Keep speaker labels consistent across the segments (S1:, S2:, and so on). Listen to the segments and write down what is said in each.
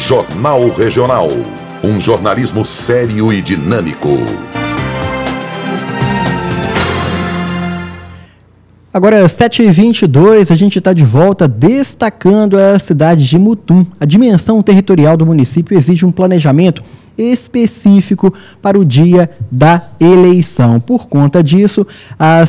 S1: Jornal Regional. Um jornalismo sério e dinâmico.
S2: Agora, 7h22, a gente está de volta destacando a cidade de Mutum. A dimensão territorial do município exige um planejamento específico para o dia da eleição. Por conta disso, a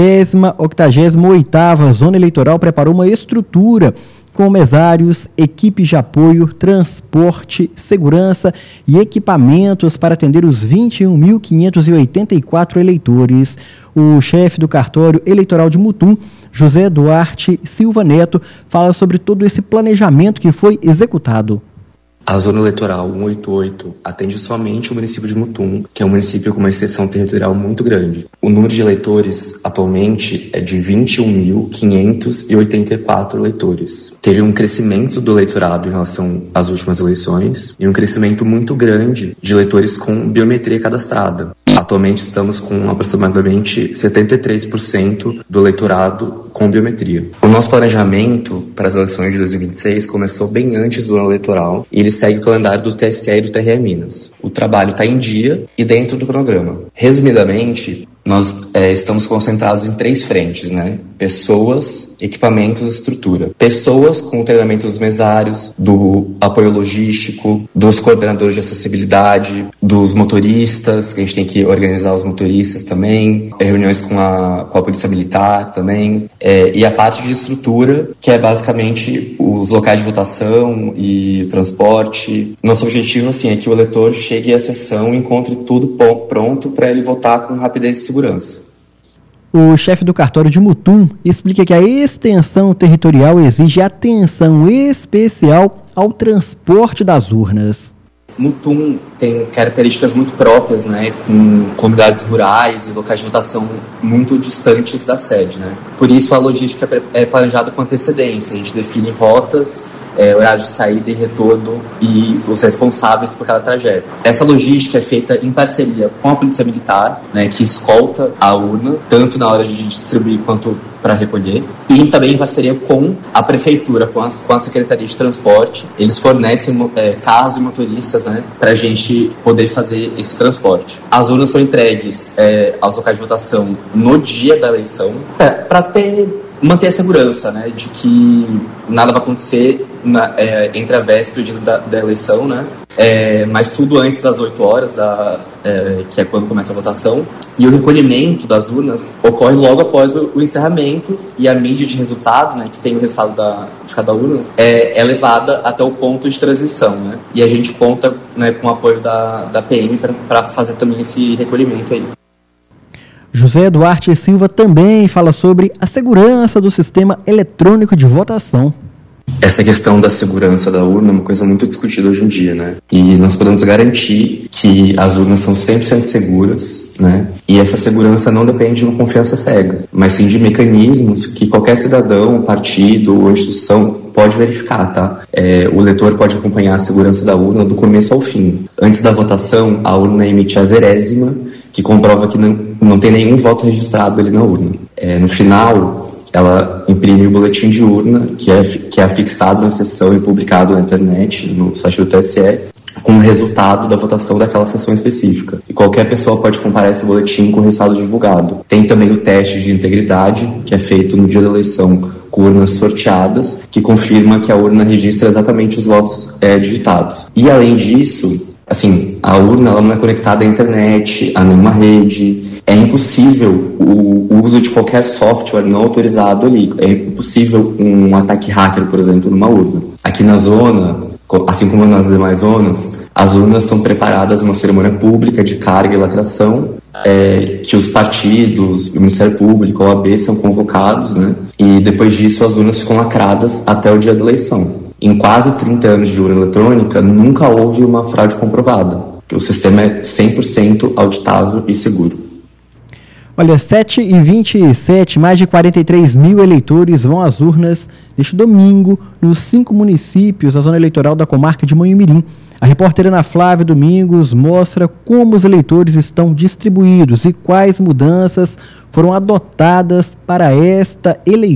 S2: 188ª Zona Eleitoral preparou uma estrutura com mesários, equipes de apoio, transporte, segurança e equipamentos para atender os 21.584 eleitores. O chefe do cartório eleitoral de Mutum, José Duarte Silva Neto, fala sobre todo esse planejamento que foi executado.
S3: A Zona Eleitoral 188 atende somente o município de Mutum, que é um município com uma extensão territorial muito grande. O número de eleitores atualmente é de 21.584 eleitores. Teve um crescimento do eleitorado em relação às últimas eleições e um crescimento muito grande de eleitores com biometria cadastrada. Atualmente estamos com aproximadamente 73% do eleitorado com biometria. O nosso planejamento para as eleições de 2026 começou bem antes do ano eleitoral e ele segue o calendário do TSE e do TRE Minas. O trabalho está em dia e dentro do cronograma. Resumidamente, nós estamos concentrados em 3 frentes, né? Pessoas, equipamentos e estrutura. Pessoas com o treinamento dos mesários, do apoio logístico, dos coordenadores de acessibilidade, dos motoristas, que a gente tem que organizar os motoristas também, reuniões com a polícia militar também, e a parte de estrutura, que é basicamente os locais de votação e o transporte. Nosso objetivo, assim, é que o eleitor chegue à sessão e encontre tudo pronto para ele votar com rapidez e segurança.
S2: O chefe do cartório de Mutum explica que a extensão territorial exige atenção especial ao transporte das urnas.
S3: Mutum tem características muito próprias, né, com comunidades rurais e locais de votação muito distantes da sede, né? Por isso a logística é planejada com antecedência. A gente define rotas, horário de saída e retorno e os responsáveis por cada trajeto. Essa logística é feita em parceria com a Polícia Militar, né, que escolta a urna, tanto na hora de distribuir quanto para recolher, e também em parceria com a Prefeitura, com a Secretaria de Transporte. Eles fornecem carros e motoristas, né, para a gente poder fazer esse transporte. As urnas são entregues aos locais de votação no dia da eleição, para manter a segurança, né, de que nada vai acontecer entre a véspera e o dia da eleição, né, mas tudo antes das 8 horas, que é quando começa a votação. E o recolhimento das urnas ocorre logo após o encerramento, e a mídia de resultado, né, que tem o resultado de cada urna, é levada até o ponto de transmissão, né, e a gente conta, né, com o apoio da PM para fazer também esse recolhimento aí.
S2: José Duarte Silva também fala sobre a segurança do sistema eletrônico de votação.
S3: Essa questão da segurança da urna é uma coisa muito discutida hoje em dia, né? E nós podemos garantir que as urnas são 100% seguras, né? E essa segurança não depende de uma confiança cega, mas sim de mecanismos que qualquer cidadão, partido ou instituição pode verificar, tá? O eleitor pode acompanhar a segurança da urna do começo ao fim. Antes da votação, a urna emite a zerésima, que comprova que não tem nenhum voto registrado ali na urna. No final, ela imprime o boletim de urna, que é afixado na sessão e publicado na internet, no site do TSE, com o resultado da votação daquela sessão específica. E qualquer pessoa pode comparar esse boletim com o resultado divulgado. Tem também o teste de integridade, que é feito no dia da eleição, com urnas sorteadas, que confirma que a urna registra exatamente os votos digitados. E além disso, assim, a urna ela não é conectada à internet, a nenhuma rede. É impossível o uso de qualquer software não autorizado ali. É impossível um ataque hacker, por exemplo, numa urna. Aqui na zona, assim como nas demais zonas, as urnas são preparadas uma cerimônia pública de carga e lacração, que os partidos, o Ministério Público, a OAB são convocados, né? E depois disso as urnas ficam lacradas até o dia da eleição. Em quase 30 anos de urna eletrônica, nunca houve uma fraude comprovada. O sistema é 100% auditável e seguro.
S2: Olha, 7h27, mais de 43 mil eleitores vão às urnas neste domingo nos 5 municípios da zona eleitoral da comarca de Manhumirim. A repórter Ana Flávia Domingos mostra como os eleitores estão distribuídos e quais mudanças foram adotadas para esta eleição.